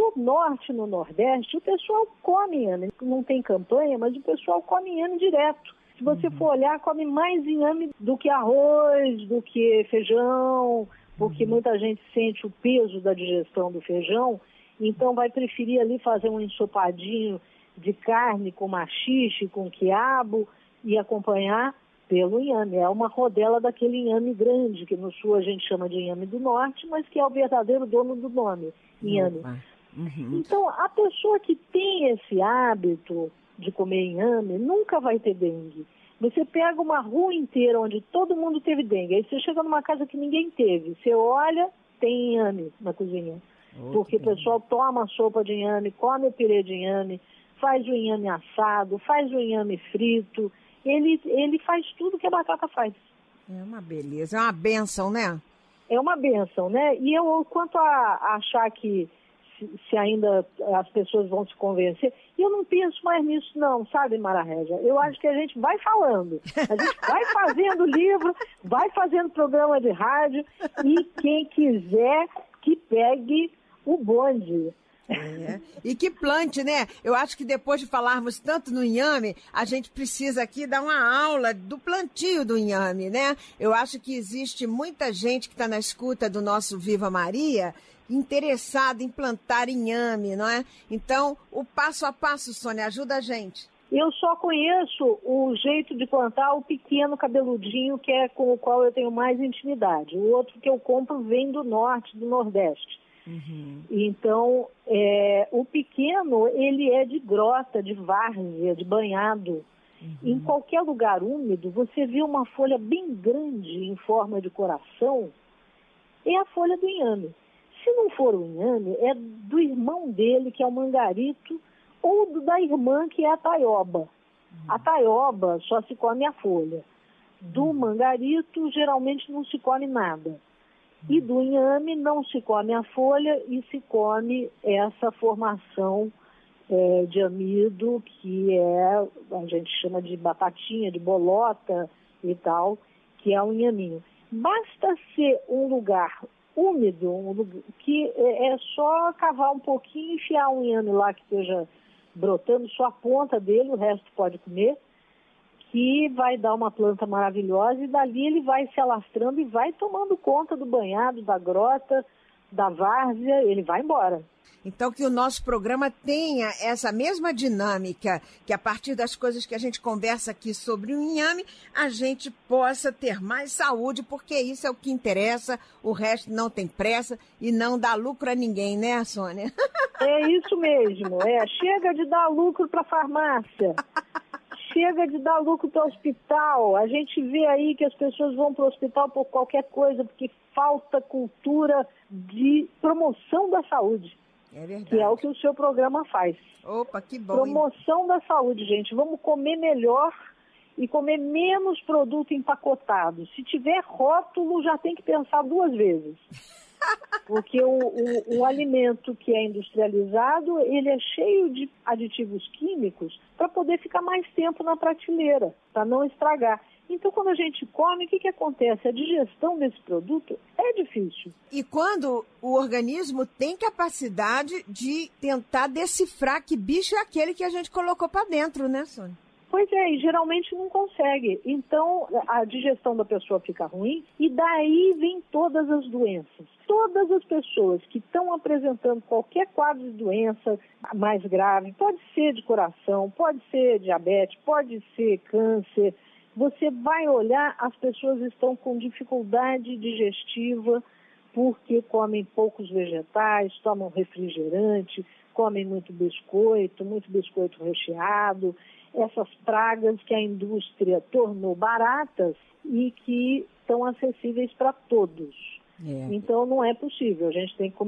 No norte e no nordeste, o pessoal come inhame. Não tem campanha, mas o pessoal come inhame direto. Se você for olhar, come mais inhame do que arroz, do que feijão, porque muita gente sente o peso da digestão do feijão, então vai preferir ali fazer um ensopadinho de carne com maxixe, com quiabo e acompanhar pelo inhame. É uma rodela daquele inhame grande, que no sul a gente chama de inhame do norte, mas que é o verdadeiro dono do nome, inhame. Então, a pessoa que tem esse hábito de comer inhame nunca vai ter dengue. Você pega uma rua inteira onde todo mundo teve dengue, aí você chega numa casa que ninguém teve, você olha, tem inhame na cozinha. Porque o pessoal toma sopa de inhame, come o pirê de inhame, faz o inhame assado, faz o inhame frito, ele faz tudo que a batata faz. É uma beleza, é uma bênção, né? É uma bênção, né? E eu, quanto a achar que se ainda as pessoas vão se convencer, eu não penso mais nisso não, sabe, Mara Régia? Eu acho que a gente vai falando, a gente vai fazendo livro, vai fazendo programa de rádio, e quem quiser que pegue o bonde. E que plante, né? Eu acho que depois de falarmos tanto no inhame, a gente precisa aqui dar uma aula do plantio do inhame, né? Eu acho que existe muita gente que está na escuta do nosso Viva Maria interessada em plantar inhame, não é? Então, o passo a passo, Sônia, ajuda a gente. Eu só conheço o jeito de plantar o pequeno cabeludinho, que é com o qual eu tenho mais intimidade. O outro que eu compro vem do norte, do nordeste. Então, o pequeno, ele é de grota, de várzea, de banhado. Em qualquer lugar úmido, você vê uma folha bem grande em forma de coração, é a folha do inhame. Se não for o inhame, é do irmão dele, que é o mangarito, ou da irmã, que é a taioba. A taioba só se come a folha. Do mangarito, geralmente não se come nada. E do inhame não se come a folha e se come essa formação de amido, que a gente chama de batatinha, de bolota e tal, que é o inhaminho. Basta ser um lugar úmido, que é só cavar um pouquinho e enfiar um inhame lá que esteja brotando, só a ponta dele, o resto pode comer, que vai dar uma planta maravilhosa, e dali ele vai se alastrando e vai tomando conta do banhado, da grota, da várzea, ele vai embora. Então, que o nosso programa tenha essa mesma dinâmica, que a partir das coisas que a gente conversa aqui sobre o inhame, a gente possa ter mais saúde, porque isso é o que interessa, o resto não tem pressa e não dá lucro a ninguém, né, Sônia? É isso mesmo, chega de dar lucro para a farmácia. Chega de dar lucro para o hospital. A gente vê aí que as pessoas vão para o hospital por qualquer coisa, porque falta cultura de promoção da saúde. É verdade. Que é o que o seu programa faz. Opa, que bom. Promoção da saúde, gente. Vamos comer melhor e comer menos produto empacotado. Se tiver rótulo, já tem que pensar 2 vezes. Porque o alimento que é industrializado, ele é cheio de aditivos químicos para poder ficar mais tempo na prateleira, para não estragar. Então, quando a gente come, o que acontece? A digestão desse produto é difícil. E quando o organismo tem capacidade de tentar decifrar que bicho é aquele que a gente colocou para dentro, né, Sônia? Pois é, e geralmente não consegue. Então, a digestão da pessoa fica ruim e daí vem todas as doenças. Todas as pessoas que estão apresentando qualquer quadro de doença mais grave, pode ser de coração, pode ser diabetes, pode ser câncer, você vai olhar, as pessoas estão com dificuldade digestiva porque comem poucos vegetais, tomam refrigerante, comem muito biscoito recheado, essas pragas que a indústria tornou baratas e que estão acessíveis para todos. Então não é possível, a gente tem que